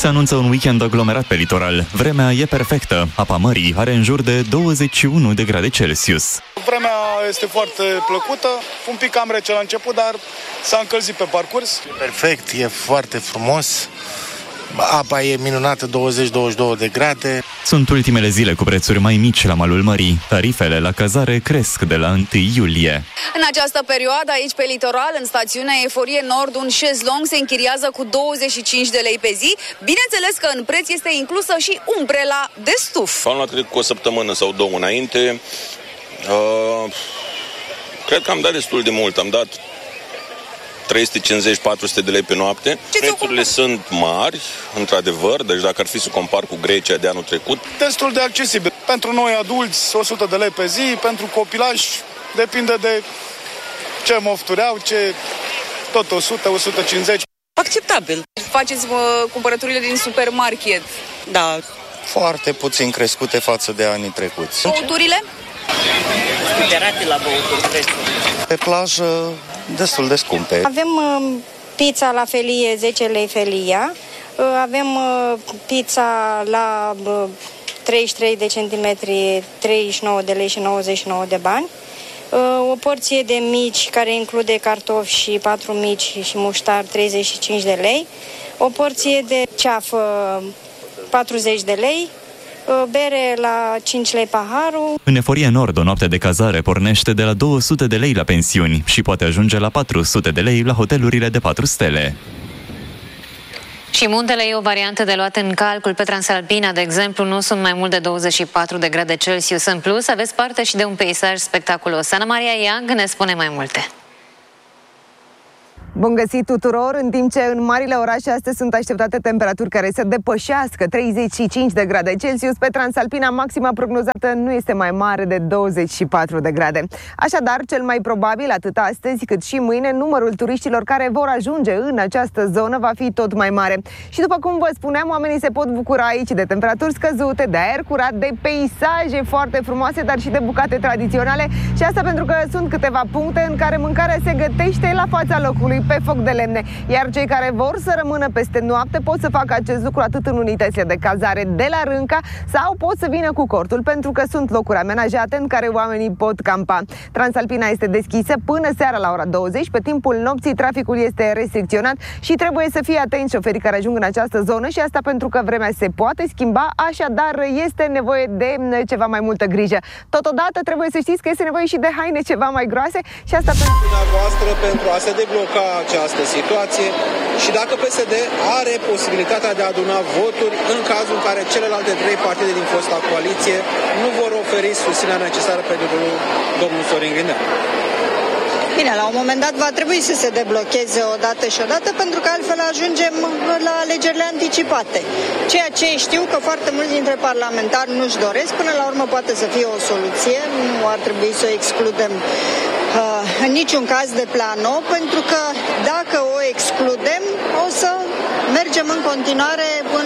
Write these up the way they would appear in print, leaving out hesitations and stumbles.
Se anunță un weekend aglomerat pe litoral. Vremea e perfectă. Apa mării are în jur de 21 de grade Celsius. Vremea este foarte plăcută, un pic cam rece la început, dar s-a încălzit pe parcurs. Perfect, e foarte frumos. Apa e minunată, 20-22 de grade. Sunt ultimele zile cu prețuri mai mici la malul mării. Tarifele la cazare cresc de la 1 iulie. În această perioadă, aici pe litoral, în stațiunea Eforie Nord, un șezlong se închiriază cu 25 de lei pe zi. Bineînțeles că în preț este inclusă și umbrela de stuf. Am luat, cred, cu o săptămână sau două înainte. Cred că am dat destul de mult. Am dat 350-400 de lei pe noapte. Prețurile sunt mari, într-adevăr, deci dacă ar fi să compar cu Grecia de anul trecut. Destul de accesibil. Pentru noi adulți, 100 de lei pe zi, pentru copilași depinde de ce mofturi au, tot 100-150. Acceptabil. Faceți cumpărăturile din supermarket? Da. Foarte puțin crescute față de anii trecuți. Băuturile? Scuderate la băuturi, prețuri. Pe plajă, destul de scumpe. Avem pizza la felie, 10 lei felia. Avem pizza la 33 de centimetri, 39 de lei și 99 de bani. O porție de mici care include cartofi și 4 mici și muștar, 35 de lei. O porție de ceafă, 40 de lei. Bere la 5 lei paharul. În Eforie Nord, o noapte de cazare pornește de la 200 de lei la pensiuni și poate ajunge la 400 de lei la hotelurile de 4 stele. Și muntele e o variantă de luat în calcul. Pe Transalpina, de exemplu, nu sunt mai mult de 24 de grade Celsius. În plus, aveți parte și de un peisaj spectaculos. Ana Maria Iang ne spune mai multe. Bun găsit tuturor! În timp ce în marile orașe astăzi sunt așteptate temperaturi care să depășească 35 de grade Celsius, pe Transalpina maxima prognozată nu este mai mare de 24 de grade. Așadar, cel mai probabil, atât astăzi cât și mâine, numărul turiștilor care vor ajunge în această zonă va fi tot mai mare. Și după cum vă spuneam, oamenii se pot bucura aici de temperaturi scăzute, de aer curat, de peisaje foarte frumoase, dar și de bucate tradiționale. Și asta pentru că sunt câteva puncte în care mâncarea se gătește la fața locului, pe foc de lemne, iar cei care vor să rămână peste noapte pot să facă acest lucru atât în unitățile de cazare de la Rânca sau pot să vină cu cortul, pentru că sunt locuri amenajate în care oamenii pot campa. Transalpina este deschisă până seara la ora 20. Pe timpul nopții traficul este restricționat și trebuie să fie atenți șoferii care ajung în această zonă, și asta pentru că vremea se poate schimba, așadar este nevoie de ceva mai multă grijă. Totodată trebuie să știți că este nevoie și de haine ceva mai groase, și asta pentru dumneavoastră pentru a se debloca această situație și dacă PSD are posibilitatea de a aduna voturi în cazul în care celelalte trei partide din fosta coaliție nu vor oferi susținerea necesară pentru domnul Sorin Grindeanu. Bine, la un moment dat va trebui să se deblocheze odată și odată, pentru că altfel ajungem la alegerile anticipate. Ceea ce știu că foarte mulți dintre parlamentari nu-și doresc, până la urmă poate să fie o soluție, nu ar trebui să o excludem în niciun caz de plano, pentru că dacă o excludem, o să mergem în continuare în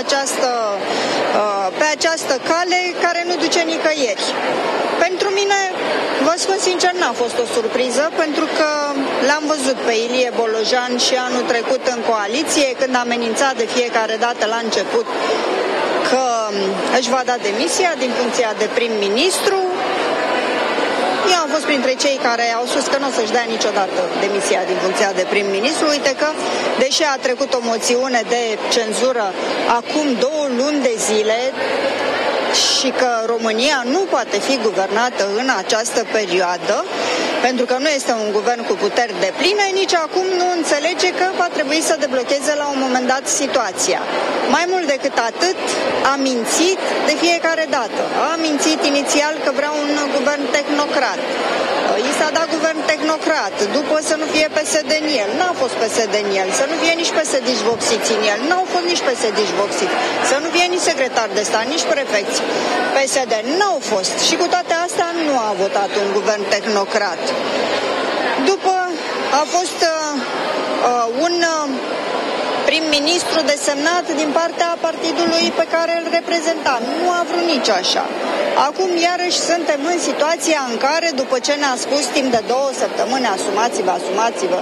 pe această cale care nu duce nicăieri. Pentru mine, vă spun sincer, n-a fost o surpriză, pentru că l-am văzut pe Ilie Bolojan și anul trecut în coaliție, când a amenințat de fiecare dată la început că își va da demisia din funcția de prim-ministru. Eu am fost printre cei care au spus că nu o să-și dea niciodată demisia din funcția de prim-ministru. Uite că, deși a trecut o moțiune de cenzură acum 2 luni de zile și că România nu poate fi guvernată în această perioadă, pentru că nu este un guvern cu puteri depline, nici acum nu înțelege că va trebui să deblocheze la un moment dat situația. Mai mult decât atât, a mințit de fiecare dată. A mințit inițial că vrea un guvern tehnocrat. I s-a dat guvern tehnocrat, după să nu fie PSD în el. N-a fost PSD în el, să nu fie nici PSD-și vopsiți în el. N-au fost nici PSD-și vopsiți. Să nu fie nici secretar de stat, nici prefecți. PSD n-au fost. Și cu toate astea nu a votat un guvern tehnocrat. După a fost un prim-ministru desemnat din partea partidului pe care îl reprezenta. Nu a vrut nici așa. Acum iarăși suntem în situația în care, după ce ne-a spus timp de 2 săptămâni, asumați-vă,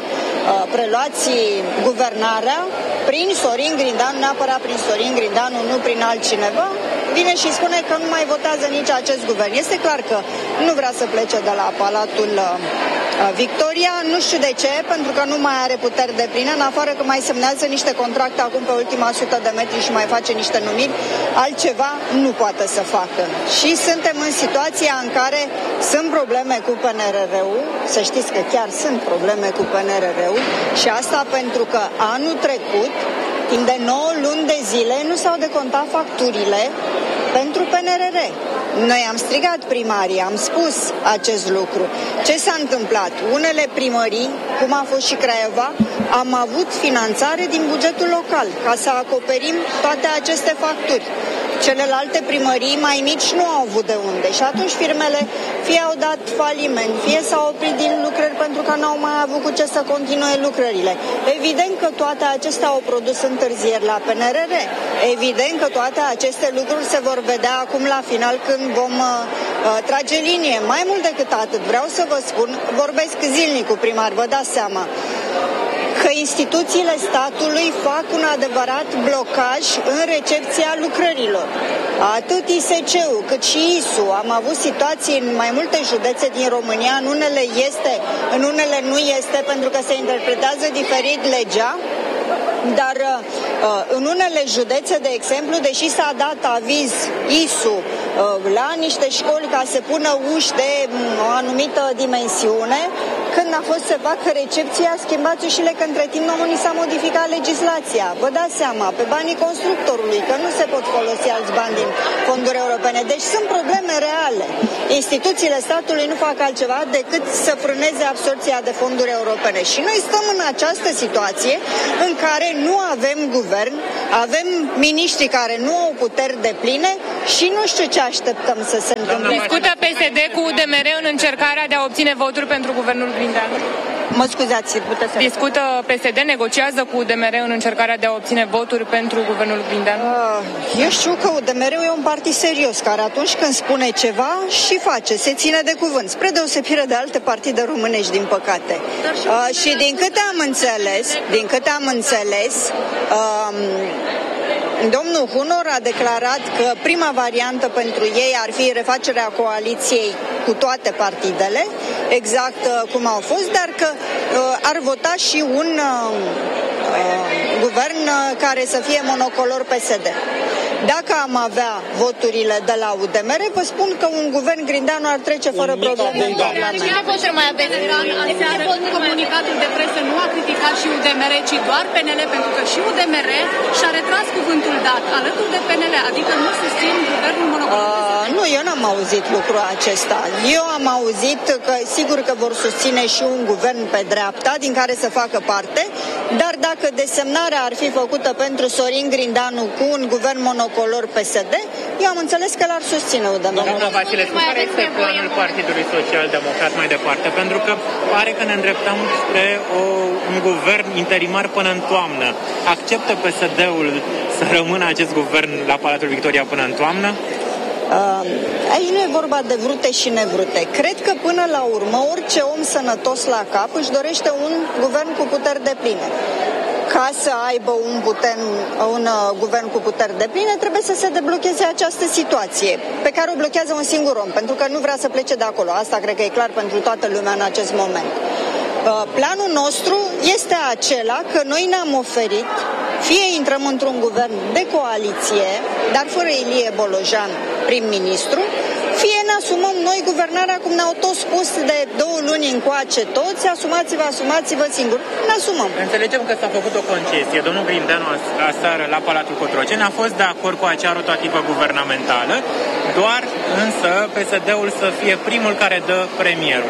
preluați guvernarea prin Sorin Grindeanu, neapărat prin Sorin Grindeanu, nu prin altcineva, vine și spune că nu mai votează nici acest guvern. Este clar că nu vrea să plece de la Palatul Victoria, nu știu de ce, pentru că nu mai are puteri depline, în afară că mai semnează niște contracte acum pe ultima 100 de metri și mai face niște numiri, altceva nu poate să facă. Și suntem în situația în care sunt probleme cu PNRR-ul, să știți că chiar sunt probleme cu PNRR-ul, și asta pentru că anul trecut, timp de 9 luni de zile, nu s-au decontat facturile pentru PNRR. Noi am strigat primarii, am spus acest lucru. Ce s-a întâmplat? Unele primării, cum a fost și Craiova, am avut finanțare din bugetul local ca să acoperim toate aceste facturi. Celelalte primării mai mici nu au avut de unde și atunci firmele fie au dat faliment, fie s-au oprit din lucrări pentru că n-au mai avut cu ce să continue lucrările. Evident că toate acestea au produs întârzieri la PNRR. Evident că toate aceste lucruri se vor vedea acum la final când vom trage linie. Mai mult decât atât, vreau să vă spun, vorbesc zilnic cu primari, vă dați seama, că instituțiile statului fac un adevărat blocaj în recepția lucrărilor. Atât ISC-ul cât și ISU. Am avut situații în mai multe județe din România, în unele este, în unele nu este, pentru că se interpretează diferit legea, dar în unele județe, de exemplu, deși s-a dat aviz ISU la niște școli ca să pună uși de o anumită dimensiune, când a fost să facă recepția, schimbați ușile, că între timp nu s-a modificat legislația. Vă dați seama, pe banii constructorului, că nu se pot folosi alți bani din fonduri europene. Deci sunt probleme reale. Instituțiile statului nu fac altceva decât să frâneze absorpția de fonduri europene. Și noi stăm în această situație în care nu avem guvern, avem miniștri care nu au puteri depline și nu știu ce așteptăm să se întâmple. Discută PSD cu UDMR în încercarea de a obține voturi pentru guvernul Grindeanu? Mă scuzați, puteți să... Discută PSD, negociază cu UDMR în încercarea de a obține voturi pentru guvernul Grindeanu? Eu știu că UDMR-ul e un partid serios, care atunci când spune ceva și face, se ține de cuvânt, spre deosebire de alte partide românești, din păcate. Și din câte am înțeles, domnul Hunor a declarat că prima variantă pentru ei ar fi refacerea coaliției cu toate partidele, exact cum au fost, dar că ar vota și un guvern care să fie monocolor PSD. Dacă am avea voturile de la UDMR, vă spun că un guvern Grindeanu ar trece fără probleme în Parlament. Comunicatul de presă nu a criticat și UDMR, ci doar PNL, pentru că și UDMR și-a retras cuvântul dat alături de PNL, adică nu susțin guvernul monocolor. Nu, eu n-am auzit lucrul acesta. Eu am auzit că sigur că vor susține și un guvern pe dreapta, din care să facă parte, dar dacă desemnarea ar fi făcută pentru Sorin Grindeanu cu un guvern monocolor PSD, eu am înțeles că l-ar susține UDMR. Doamna Vasilescu, care este planul Partidului Social-Democrat mai departe? Pentru că pare că ne îndreptăm spre un guvern interimar până în toamnă. Acceptă PSD-ul să rămână acest guvern la Palatul Victoria până în toamnă? Aici nu e vorba de vrute și nevrute. Cred că până la urmă orice om sănătos la cap își dorește un guvern cu puteri depline. Ca să aibă un guvern cu puteri depline, trebuie să se deblocheze această situație, pe care o blochează un singur om, pentru că nu vrea să plece de acolo. Asta cred că e clar pentru toată lumea în acest moment. Planul nostru este acela că noi ne-am oferit, fie intrăm într-un guvern de coaliție, dar fără Ilie Bolojan prim-ministru, fie ne asumăm noi guvernarea, cum ne-au tot spus de 2 luni încoace toți, asumați-vă singuri. Ne asumăm. Înțelegem că s-a făcut o concesie. Domnul Grindeanu aseară la Palatul Cotroceni a fost de acord cu acea rotativă guvernamentală, doar însă PSD-ul să fie primul care dă premierul.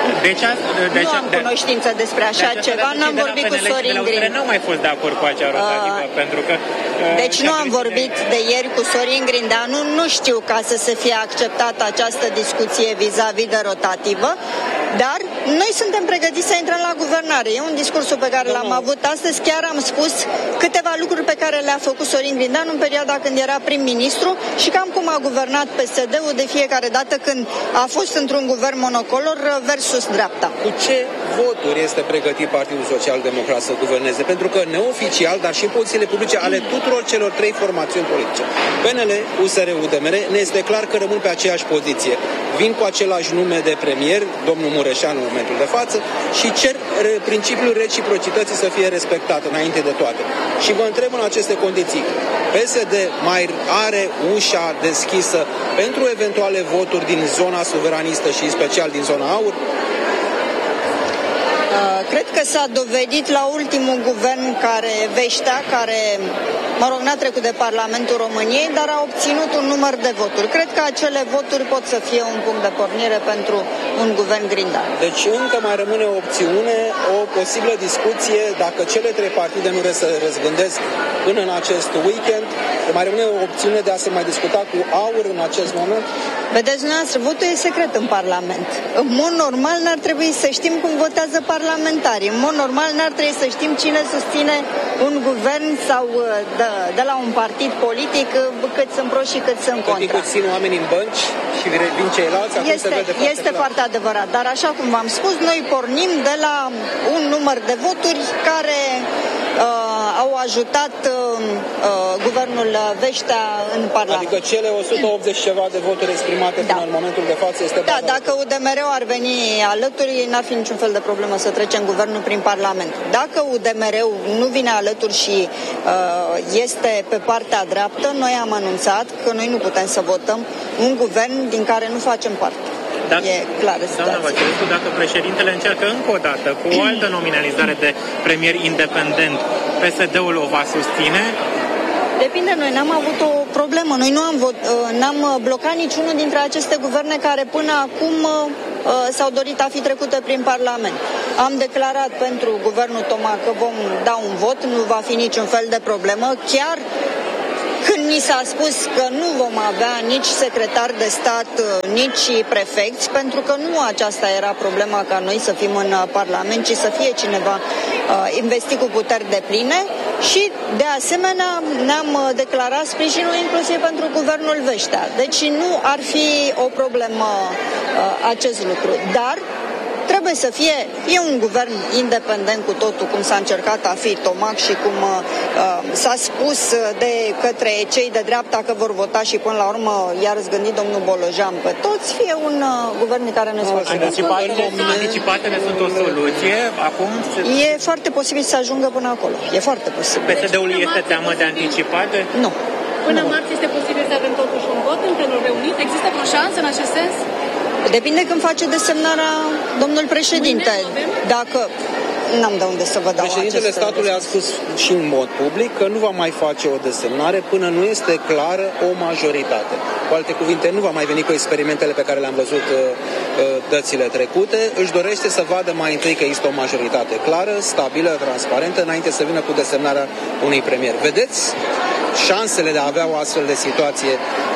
Nu am cunoștință despre așa ceva, n-am vorbit cu Sorin Grindeanu. Nu am mai fost de acord cu acea rotativă, pentru că... Deci nu am vorbit de ieri cu Sorin Grindeanu, nu știu ca să se fie acceptată această discuție vis-a-vis de rotativă, dar noi suntem pregătiți să intrăm la guvernare. E un discursul pe care l-am avut astăzi, chiar am spus câteva lucruri pe care le-a făcut Sorin Grindeanu în perioada când era prim-ministru și cam cum a guvernat PSD-ul de fiecare dată când a fost într-un guvern monocolor versus dreapta. Cu ce voturi este pregătit Partidul Social-Democrat să guverneze, pentru că neoficial, dar și în pozițiile publice ale tuturor celor trei formațiuni politice, PNL, USR, UDMR, ne este clar că rămân pe aceeași poziție. Vin cu același nume de premier, domnul Mureșan în momentul de față, și cer principiul reciprocității să fie respectat înainte de toate. Și vă întreb în aceste condiții, PSD mai are ușa deschisă pentru eventuale voturi din zona suveranistă și în special din zona aur? Cred că s-a dovedit la ultimul guvern care, n-a trecut de Parlamentul României, dar a obținut un număr de voturi. Cred că acele voturi pot să fie un punct de pornire pentru un guvern Grindar. Deci încă mai rămâne o opțiune, o posibilă discuție, dacă cele trei partide nu se răzgândesc până în acest weekend, mai rămâne o opțiune de a se mai discuta cu AUR în acest moment? Vedeți, dumneavoastră, votul e secret în Parlament. În mod normal n-ar trebui să știm cum votează parlamentarii. În mod normal n-ar trebui să știm cine susține un guvern sau de la un partid politic, cât sunt pro și cât sunt contra. Cât țin oamenii în bănci și vin ceilalți, acum se vede foarte Este foarte adevărat, dar așa cum v-am spus, noi pornim de la un număr de voturi care au ajutat guvernul Veștea în Parlament. Adică cele 180 ceva de voturi exprimate până în momentul de față este... Da, dacă UDMR-ul ar veni alături, n-ar fi niciun fel de problemă să trecem guvernul prin Parlament. Dacă UDMR-ul nu vine alături și este pe partea dreaptă, noi am anunțat că noi nu putem să votăm un guvern din care nu facem parte. E clară situația. Doamna Vasilescu, dacă președintele încearcă încă o dată cu o altă nominalizare de premier independent, PSD-ul o va susține? Depinde, noi n-am avut o problemă. Noi n-am blocat niciunul dintre aceste guverne care până acum s-au dorit a fi trecute prin Parlament. Am declarat pentru guvernul Toma că vom da un vot, nu va fi niciun fel de problemă. Chiar când ni s-a spus că nu vom avea nici secretar de stat, nici prefecți, pentru că nu aceasta era problema ca noi să fim în Parlament, ci să fie cineva investit cu puteri depline și, de asemenea, ne-am declarat sprijinul inclusiv pentru guvernul Veștea. Deci nu ar fi o problemă acest lucru, dar trebuie să fie, un guvern independent cu totul, cum s-a încercat a fi Tomac și cum s-a spus de către cei de dreapta că vor vota și până la urmă i-a răzgândit domnul Bolojan pe toți, fie un guvern care nu se face. Anticipatele sunt o soluție. Acum e foarte posibil să ajungă până acolo. E foarte posibil. PSD-ul este teamă de anticipate? Nu. Până marți este posibil să avem totuși un vot în plenul reunit? Există vreo șansă în acest sens? Depinde când face desemnarea domnul președinte. Dacă... N-am de unde să vă dau Președintele statului a spus și în mod public că nu va mai face o desemnare până nu este clară o majoritate. Cu alte cuvinte, nu va mai veni cu experimentele pe care le-am văzut dățile trecute. Își dorește să vadă mai întâi că există o majoritate clară, stabilă, transparentă, înainte să vină cu desemnarea unui premier. Vedeți șansele de a avea o astfel de situație?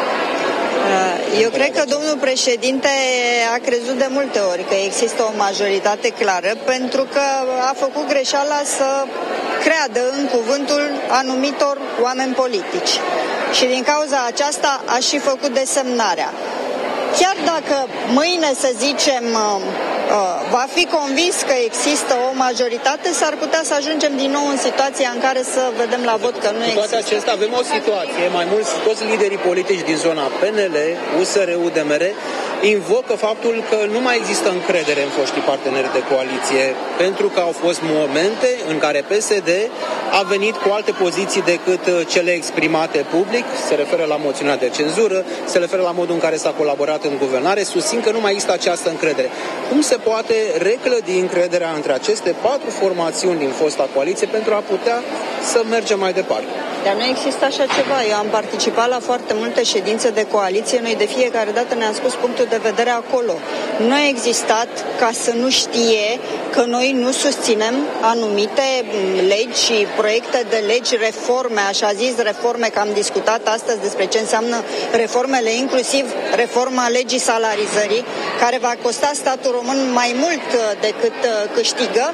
Eu cred că domnul președinte a crezut de multe ori că există o majoritate clară, pentru că a făcut greșeala să creadă în cuvântul anumitor oameni politici. Și din cauza aceasta a și făcut desemnarea. Chiar dacă mâine, să zicem, va fi convins că există o majoritate, s-ar putea să ajungem din nou în situația în care să vedem la vot că nu există. Cu toate acestea avem o situație, mai mulți, toți liderii politici din zona PNL, USR, UDMR, invocă faptul că nu mai există încredere în foștii parteneri de coaliție, pentru că au fost momente în care PSD a venit cu alte poziții decât cele exprimate public, se referă la moțiunea de cenzură, se referă la modul în care s-a colaborat în guvernare, susțin că nu mai există această încredere. Cum se poate reclădi încrederea între aceste patru formațiuni din fosta coaliție pentru a putea să mergem mai departe? Dar nu există așa ceva. Eu am participat la foarte multe ședințe de coaliție. Noi de fiecare dată ne-am spus punctul de vedere acolo. Nu a existat ca să nu știe că noi nu susținem anumite legi și proiecte de legi, reforme, așa zis reforme, că am discutat astăzi despre ce înseamnă reformele, inclusiv reforma legii salarizării, care va costa statul român mai mult decât câștigă.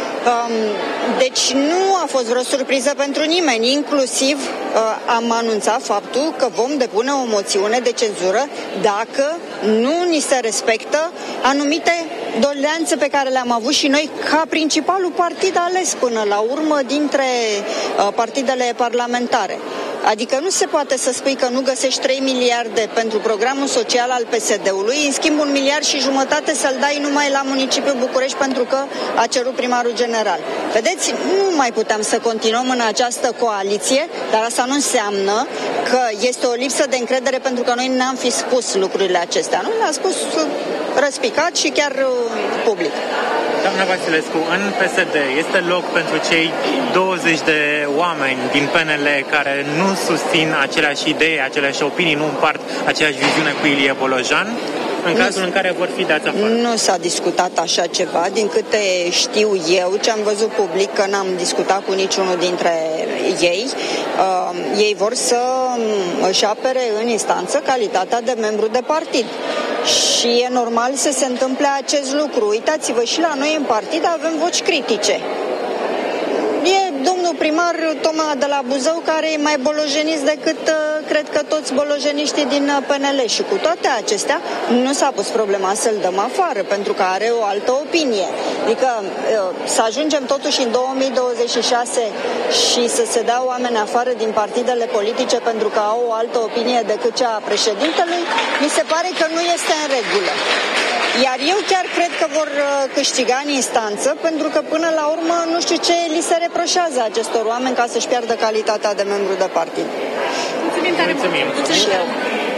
Deci nu a fost vreo surpriză pentru nimeni, inclusiv am anunțat faptul că vom depune o moțiune de cenzură dacă nu ni se respectă anumite doleanțe pe care le-am avut și noi ca principalul partid ales până la urmă dintre partidele parlamentare. Adică nu se poate să spui că nu găsești 3 miliarde pentru programul social al PSD-ului, în schimb 1,5 miliarde să-l dai numai la municipiul București pentru că a cerut primarul general. Vedeți, nu mai putem să continuăm în această coaliție, dar asta nu înseamnă că este o lipsă de încredere pentru că noi n-am fi spus lucrurile acestea. Noi le-am spus răspicat și chiar public. Doamna Vasilescu, în PSD este loc pentru cei 20 de oameni din PNL care nu susțin aceleași idei, aceleași opinii, nu împart aceeași viziune cu Ilie Bolojan, în cazul în care vor fi dați afară? Nu s-a discutat așa ceva. Din câte știu eu, ce am văzut public, că n-am discutat cu niciunul dintre ei, ei vor să își apere în instanță calitatea de membru de partid. Și e normal să se întâmple acest lucru. Uitați-vă, și la noi în partid avem voci critice. E domnul primar Toma de la Buzău, care e mai bolojenist decât cred că toți bolojeniștii din PNL. Și cu toate acestea nu s-a pus problema să-l dăm afară, pentru că are o altă opinie. Adică să ajungem totuși în 2026 și să se dea oameni afară din partidele politice pentru că au o altă opinie decât cea a președintelui, mi se pare că nu este în regulă. Iar eu chiar cred că vor câștiga în instanță, pentru că până la urmă nu știu ce li se reproșează acestor oameni ca să-și piardă calitatea de membru de partid. Mulțumim tare mult! Mulțumim!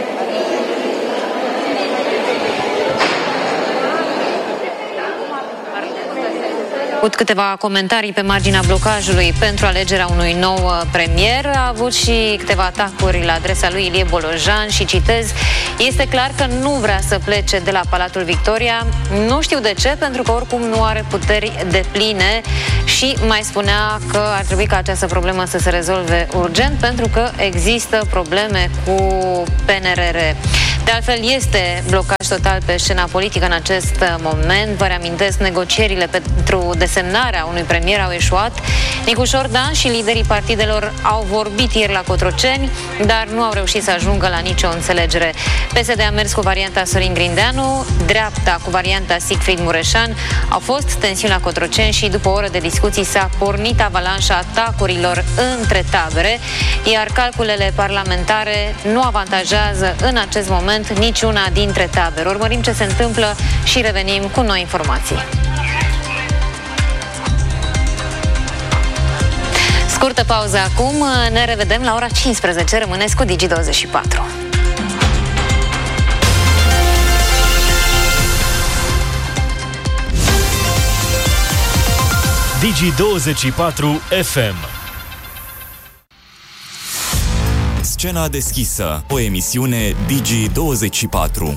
Câteva comentarii pe marginea blocajului pentru alegerea unui nou premier. A avut și câteva atacuri la adresa lui Ilie Bolojan și citez: este clar că nu vrea să plece de la Palatul Victoria. Nu știu de ce, pentru că oricum nu are puteri depline, și mai spunea că ar trebui ca această problemă să se rezolve urgent pentru că există probleme cu PNRR. De altfel, este blocaj total pe scena politică în acest moment. Vă reamintesc, negocierile pentru desemnarea unui premier au eșuat. Nicușor Dan și liderii partidelor au vorbit ieri la Cotroceni, dar nu au reușit să ajungă la nicio înțelegere. PSD a mers cu varianta Sorin Grindeanu, dreapta cu varianta Siegfried Mureșan. Au fost tensiuni la Cotroceni și după o oră de discuții s-a pornit avalanșa atacurilor între tabere, iar calculele parlamentare nu avantajează în acest moment niciuna dintre tabere. Urmărim ce se întâmplă și revenim cu noi informații. Scurtă pauză acum, ne revedem la ora 15. Rămâneți cu Digi24. Digi24 FM. Scena deschisă, o emisiune Digi24.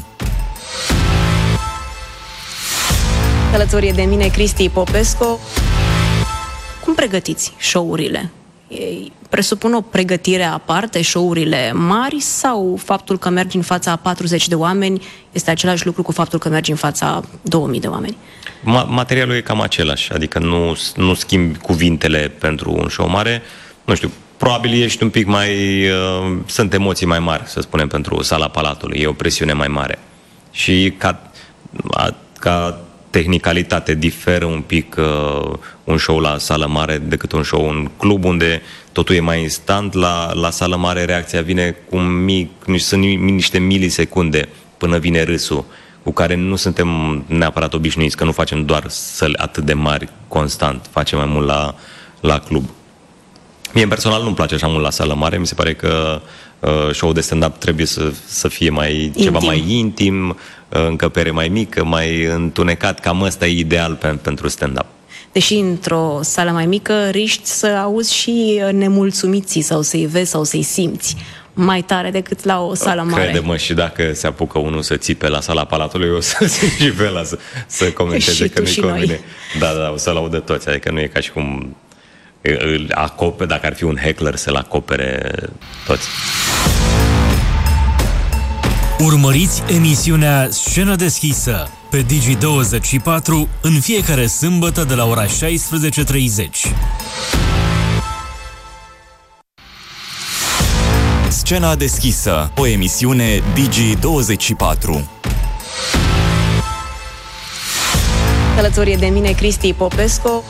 Alături de mine Cristi Popescu. Cum pregătiți show-urile? Ei presupun o pregătire aparte, show-urile mari, sau faptul că mergi în fața 40 de oameni este același lucru cu faptul că mergi în fața 2000 de oameni? Materialul e cam același, adică nu schimbi cuvintele pentru un show mare. Nu știu, probabil ești un pic mai... sunt emoții mai mari, să spunem, pentru Sala Palatului. E o presiune mai mare. Și ca tehnicalitate diferă un pic un show la sală mare decât un show în club, unde totul e mai instant. La sală mare reacția vine cu sunt niște milisecunde până vine râsul, cu care nu suntem neapărat obișnuiți, că nu facem doar săli atât de mari constant, facem mai mult la club. Mie personal nu-mi place așa mult la sală mare, mi se pare că show-ul de stand-up trebuie să fie ceva mai intim, încăpere mai mică, mai întunecat, cam ăsta e ideal pentru stand-up. Deși într-o sală mai mică riști să auzi și nemulțumiții sau să-i vezi sau să-i simți mai tare decât la o sală mare. Crede-mă, și dacă se apucă unul să țipe la Sala Palatului, o să zic și pe ăla să comenteze că nu-i convine. Da, o să-l audă toți, adică nu e ca și cum îl acopere, dacă ar fi un heckler, să-l acopere toți. Urmăriți emisiunea Scenă deschisă pe Digi24 în fiecare sâmbătă de la ora 16:30. Scena deschisă, o emisiune Digi24. Alături de mine Cristi Popescu.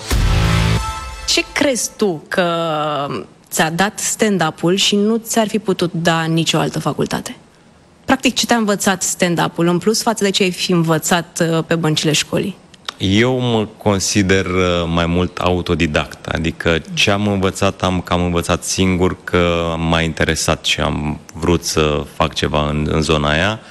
Ce crezi tu că ți-a dat stand-up-ul și nu ți-ar fi putut da nicio altă facultate? Practic, ce te-a învățat stand-up-ul în plus față de ce ai fi învățat pe băncile școlii? Eu mă consider mai mult autodidact, adică ce am învățat, am învățat singur, că m-a interesat și am vrut să fac ceva în zona aia.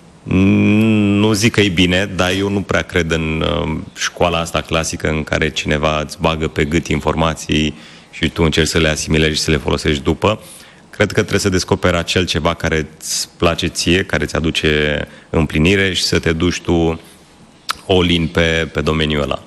Nu zic că e bine, dar eu nu prea cred în școala asta clasică în care cineva îți bagă pe gât informații și tu încerci să le asimilezi și să le folosești după. Cred că trebuie să descoperi acel ceva care îți place ție, care îți aduce împlinire și să te duci tu all-in pe domeniul ăla.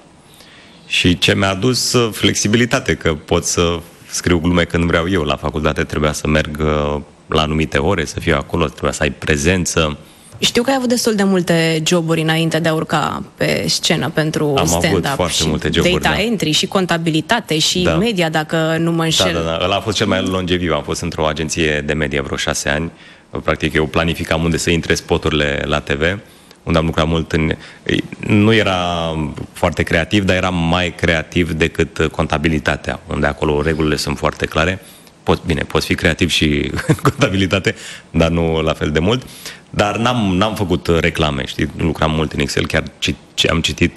Și ce mi-a adus flexibilitate, că pot să scriu glume când vreau eu. La facultate trebuia să merg la anumite ore, să fiu acolo, trebuia să ai prezență. Știu că ai avut destul de multe joburi înainte de a urca pe scenă pentru stand-up. Am avut foarte multe joburi, data entry și contabilitate și media, dacă nu mă înșel. Da. Ăla a fost cel mai longeviv. Am fost într-o agenție de media vreo 6 ani. Practic eu planificam unde să intre spoturile la TV, unde am lucrat mult nu era foarte creativ, dar era mai creativ decât contabilitatea, unde acolo regulile sunt foarte clare. Poți fi creativ și în contabilitate, dar nu la fel de mult. Dar n-am făcut reclame, știi? Lucram mult în Excel, chiar ce am citit,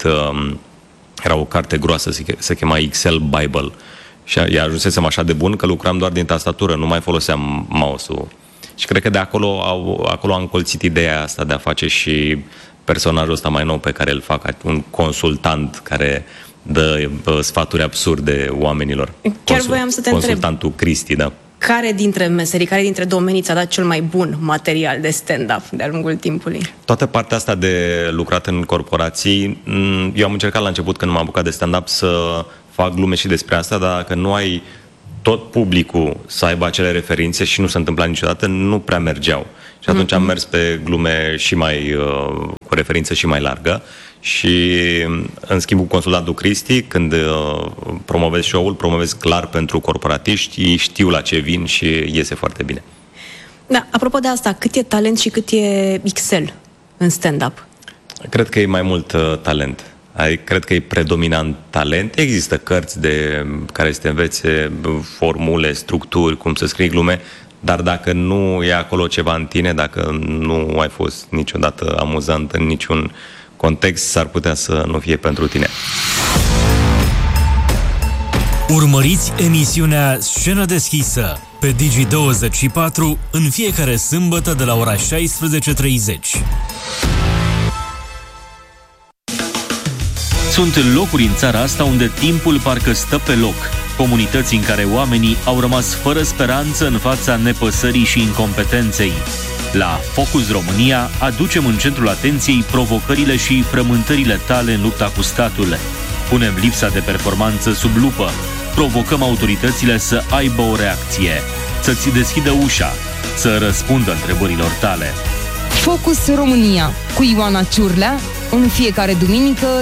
era o carte groasă, se chema Excel Bible. Și ajunsesem așa de bun că lucram doar din tastatură, nu mai foloseam mouse-ul. Și cred că de acolo am colțit ideea asta de a face și personajul ăsta mai nou pe care îl fac, un consultant care dă sfaturi absurde oamenilor. Chiar voiam să te întreb. Consultantul Cristi, da. Care dintre meserii, care dintre domenii ți-a dat cel mai bun material de stand-up de-a lungul timpului? Toată partea asta de lucrat în corporații, eu am încercat la început, când m-am apucat de stand-up, să fac glume și despre asta, dar dacă nu ai tot publicul să aibă acele referințe, și nu se întâmpla niciodată, nu prea mergeau. Și atunci am mers pe glume și mai cu referință și mai largă. Și în schimb cu consultantul Cristi, când promovez show-ul, promovez clar pentru corporatiști, ei știu la ce vin și iese foarte bine. Da, apropo de asta, cât e talent și cât e Excel în stand-up? Cred că e mai mult talent. Cred că e predominant talent. Există cărți care să te învețe formule, structuri, cum să scrii glume, dar dacă nu e acolo ceva în tine, dacă nu ai fost niciodată amuzant în niciun context, s-ar putea să nu fie pentru tine. Urmăriți emisiunea Scenă deschisă pe Digi24 în fiecare sâmbătă de la ora 16:30. Sunt locuri în țara asta unde timpul parcă stă pe loc. Comunități în care oamenii au rămas fără speranță în fața nepăsării și incompetenței. La Focus România aducem în centrul atenției provocările și frământările tale în lupta cu statul. Punem lipsa de performanță sub lupă. Provocăm autoritățile să aibă o reacție, să-ți deschidă ușa, să răspundă întrebărilor tale. Focus România cu Ioana Ciurlea în fiecare duminică